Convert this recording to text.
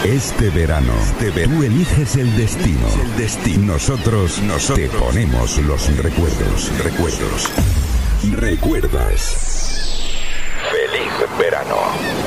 Este verano, tú eliges el destino. Nosotros te ponemos los recuerdos. ¿Recuerdas? Feliz verano.